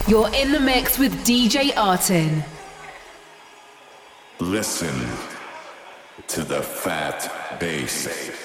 You're in the mix with DJ Artin. Listen to the fat bass.